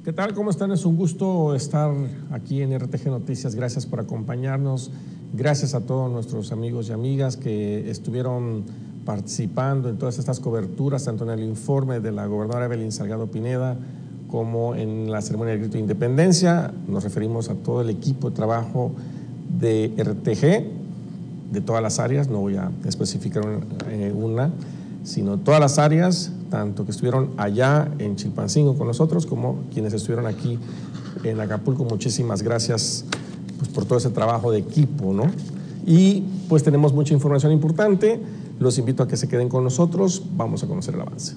¿Qué tal? ¿Cómo están? Es un gusto estar aquí en RTG Noticias. Gracias por acompañarnos. Gracias a todos nuestros amigos y amigas que estuvieron participando en todas estas coberturas, tanto en el informe de la gobernadora Evelyn Salgado Pineda como en la ceremonia del grito de independencia. Nos referimos a todo el equipo de trabajo de RTG, de todas las áreas, no voy a especificar una, sino todas las áreas, tanto que estuvieron allá en Chilpancingo con nosotros como quienes estuvieron aquí en Acapulco. Muchísimas gracias pues, por todo ese trabajo de equipo, ¿no? Y pues tenemos mucha información importante, los invito a que se queden con nosotros, vamos a conocer el avance.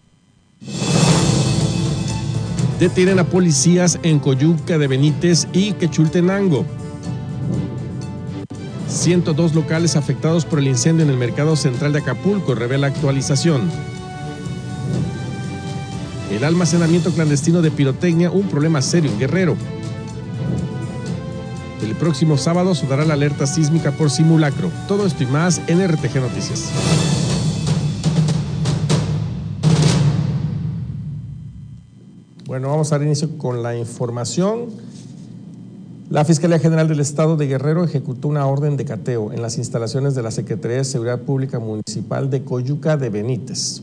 Detienen a policías en Coyuca de Benítez y Quechultenango. 102 locales afectados por el incendio en el mercado central de Acapulco, revela actualización. El almacenamiento clandestino de pirotecnia, un problema serio en Guerrero. El próximo sábado se dará la alerta sísmica por simulacro. Todo esto y más en RTG Noticias. Bueno, vamos a dar inicio con la información. La Fiscalía General del Estado de Guerrero ejecutó una orden de cateo en las instalaciones de la Secretaría de Seguridad Pública Municipal de Coyuca de Benítez.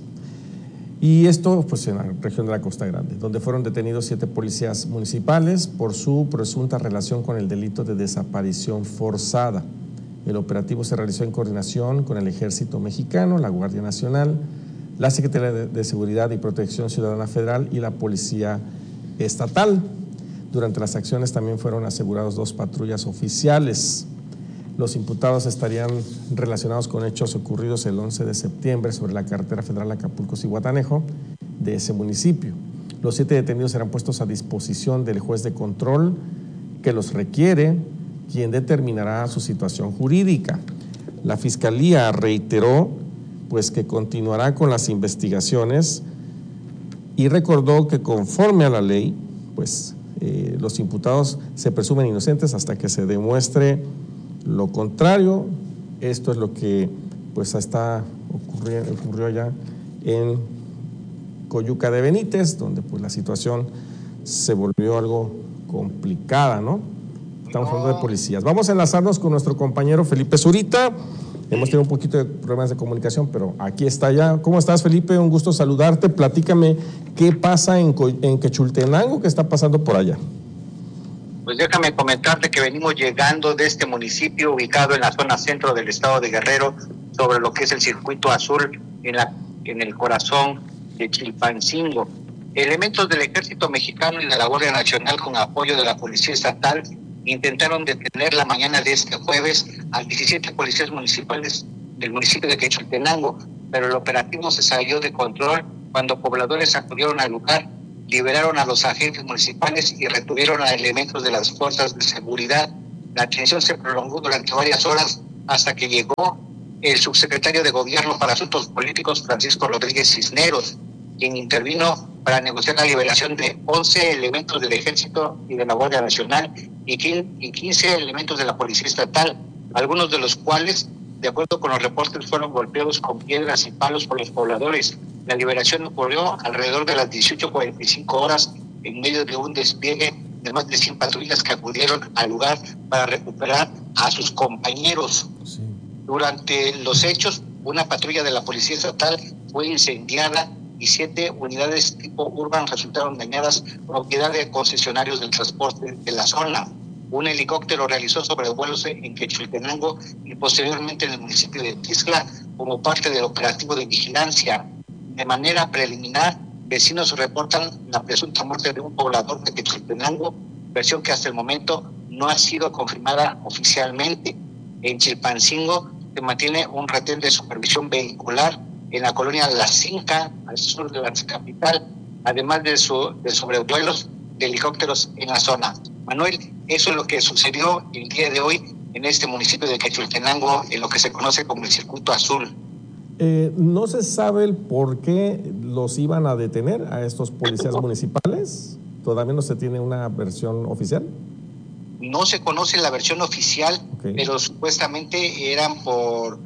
Y esto pues en la región de la Costa Grande, donde fueron detenidos 7 policías municipales por su presunta relación con el delito de desaparición forzada. El operativo se realizó en coordinación con el Ejército Mexicano, la Guardia Nacional, la Secretaría de Seguridad y Protección Ciudadana Federal y la Policía Estatal. Durante las acciones también fueron asegurados 2 patrullas oficiales. Los imputados estarían relacionados con hechos ocurridos el 11 de septiembre sobre la carretera federal Acapulco-Zihuatanejo de ese municipio. Los 7 detenidos serán puestos a disposición del juez de control que los requiere, quien determinará su situación jurídica. La Fiscalía reiteró pues que continuará con las investigaciones y recordó que conforme a la ley, pues los imputados se presumen inocentes hasta que se demuestre lo contrario. Esto es lo que pues ocurrió allá en Coyuca de Benítez, donde pues la situación se volvió algo complicada, ¿no? Estamos hablando de policías. Vamos a enlazarnos con nuestro compañero Felipe Zurita. Hemos tenido un poquito de problemas de comunicación, pero aquí está ya. ¿Cómo estás, Felipe? Un gusto saludarte. Platícame qué pasa en Quechultenango, qué está pasando por allá. Pues déjame comentarte que venimos llegando de este municipio ubicado en la zona centro del estado de Guerrero, sobre lo que es el Circuito Azul, en el corazón de Chilpancingo. Elementos del Ejército Mexicano y de la Guardia Nacional, con apoyo de la Policía Estatal, intentaron detener la mañana de este jueves a 17 policías municipales del municipio de Quechultenango, pero el operativo se salió de control cuando pobladores acudieron al lugar, liberaron a los agentes municipales y retuvieron a elementos de las fuerzas de seguridad. La tensión se prolongó durante varias horas hasta que llegó el subsecretario de Gobierno para Asuntos Políticos, Francisco Rodríguez Cisneros, quien intervino para negociar la liberación de 11 elementos del Ejército y de la Guardia Nacional y 15 elementos de la Policía Estatal, algunos de los cuales, de acuerdo con los reportes, fueron golpeados con piedras y palos por los pobladores. La liberación ocurrió alrededor de las 18:45 horas en medio de un despliegue de más de 100 patrullas que acudieron al lugar para recuperar a sus compañeros. Sí. Durante los hechos, una patrulla de la Policía Estatal fue incendiada y 7 unidades tipo Urban resultaron dañadas, propiedad de concesionarios del transporte de la zona. Un helicóptero realizó sobrevuelos en Quechultenango y posteriormente en el municipio de Tixla como parte del operativo de vigilancia. De manera preliminar, vecinos reportan la presunta muerte de un poblador de Quechultenango, versión que hasta el momento no ha sido confirmada oficialmente. En Chilpancingo se mantiene un retén de supervisión vehicular en la colonia La Cinca, al sur de la capital, además de sobrevuelos de helicópteros en la zona. Manuel, eso es lo que sucedió el día de hoy en este municipio de Quechultenango, en lo que se conoce como el Circuito Azul. ¿No se sabe el por qué los iban a detener a estos policías municipales? ¿Todavía no se tiene una versión oficial? No se conoce la versión oficial, okay, pero supuestamente eran por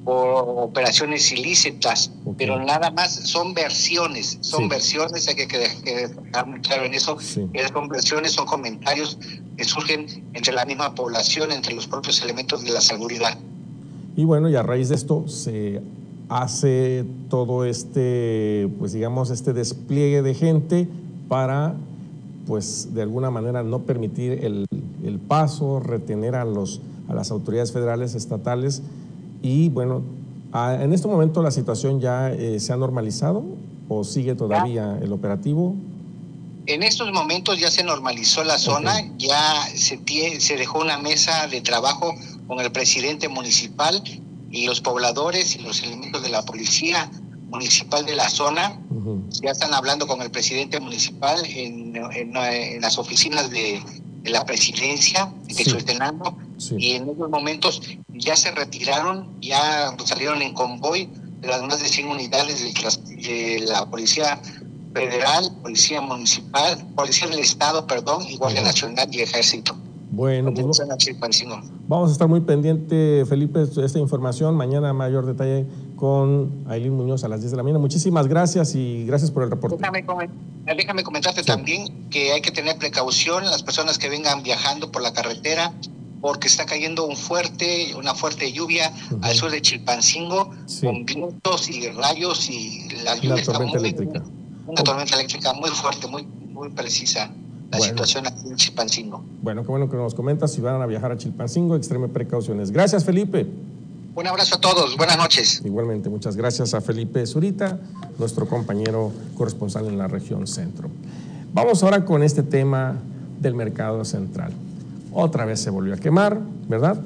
por operaciones ilícitas, Okay. pero nada más son versiones, versiones, hay que dejar muy claro en eso, son versiones, son comentarios que surgen entre la misma población, entre los propios elementos de la seguridad. Y bueno, y a raíz de esto se hace todo pues digamos, despliegue de gente para, pues de alguna manera no permitir el paso, retener a las autoridades federales, estatales. Y bueno, en este momento la situación ya se ha normalizado o sigue todavía el operativo. En estos momentos ya se normalizó la zona, ya se dejó una mesa de trabajo con el presidente municipal y los pobladores y los elementos de la policía municipal de la zona. Ya están hablando con el presidente municipal en las oficinas de la presidencia de Quetzaltenango. Y en estos momentos ya se retiraron, ya salieron en convoy de las más de 100 unidades de la policía federal, policía municipal, policía del estado, y Guardia Nacional y Ejército. Bueno, pues vamos a estar muy pendiente, Felipe, de esta información. Mañana mayor detalle con Ailín Muñoz a las 10 de la mañana. Muchísimas gracias y gracias por el reporte. Déjame comentarte también que hay que tener precaución las personas que vengan viajando por la carretera, porque está cayendo una fuerte lluvia al sur de Chilpancingo, con vientos y rayos, y la lluvia está una tormenta eléctrica muy fuerte, muy precisa. La situación aquí en Chilpancingo. Bueno, qué bueno que nos comentas. Si van a viajar a Chilpancingo, extreme precauciones. Gracias, Felipe. Un abrazo a todos. Buenas noches. Igualmente, muchas gracias a Felipe Zurita, nuestro compañero corresponsal en la región centro. Vamos ahora con este tema del mercado central. Otra vez se volvió a quemar, ¿verdad?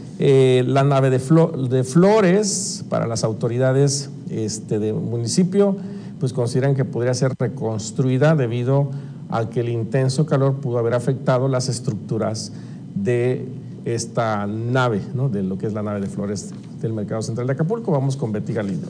La nave de flores para las autoridades del municipio, pues consideran que podría ser reconstruida debido a que el intenso calor pudo haber afectado las estructuras de esta nave, ¿no? De lo que es la nave de flores del Mercado Central de Acapulco. Vamos con Betty Galindo.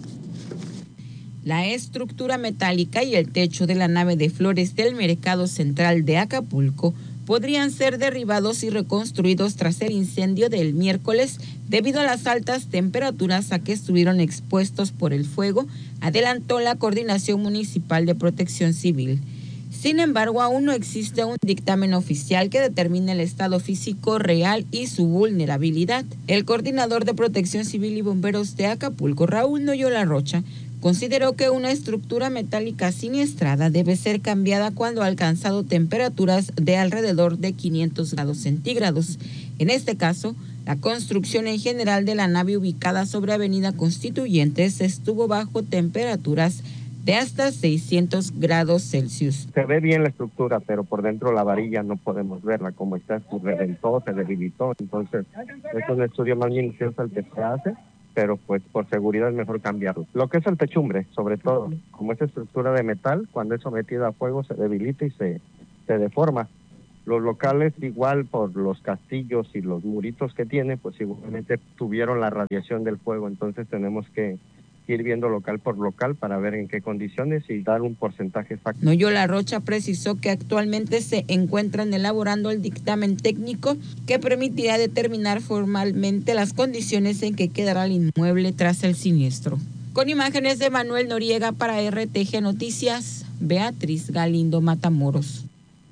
La estructura metálica y el techo de la nave de flores del Mercado Central de Acapulco podrían ser derribados y reconstruidos tras el incendio del miércoles debido a las altas temperaturas a que estuvieron expuestos por el fuego, adelantó la Coordinación Municipal de Protección Civil. Sin embargo, aún no existe un dictamen oficial que determine el estado físico real y su vulnerabilidad. El coordinador de Protección Civil y Bomberos de Acapulco, Raúl Noyola Rocha, consideró que una estructura metálica siniestrada debe ser cambiada cuando ha alcanzado temperaturas de alrededor de 500 grados centígrados. En este caso, la construcción en general de la nave ubicada sobre Avenida Constituyentes estuvo bajo temperaturas de hasta 600 grados Celsius. Se ve bien la estructura, pero por dentro la varilla no podemos verla, como está, se reventó, se debilitó. Entonces, es un estudio más minucioso el que se hace, pero pues por seguridad es mejor cambiarlo. Lo que es el techumbre, sobre todo, como es estructura de metal, cuando es sometida a fuego se debilita y se deforma. Los locales, igual por los castillos y los muritos que tiene, pues igualmente tuvieron la radiación del fuego, entonces tenemos que ir viendo local por local para ver en qué condiciones y dar un porcentaje exacto. Noyola Rocha precisó que actualmente se encuentran elaborando el dictamen técnico que permitirá determinar formalmente las condiciones en que quedará el inmueble tras el siniestro. Con imágenes de Manuel Noriega para RTG Noticias, Beatriz Galindo Matamoros.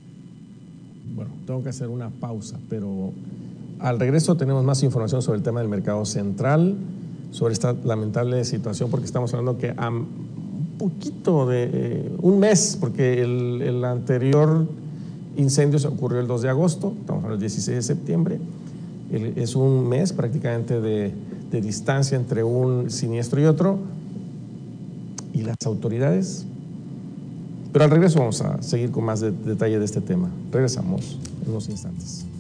Bueno, tengo que hacer una pausa, pero al regreso tenemos más información sobre el tema del mercado central, sobre esta lamentable situación, porque estamos hablando que a un poquito de un mes, porque el anterior incendio se ocurrió el 2 de agosto, estamos hablando del 16 de septiembre, es un mes prácticamente de distancia entre un siniestro y otro, y las autoridades. Pero al regreso vamos a seguir con más detalle de este tema. Regresamos en unos instantes.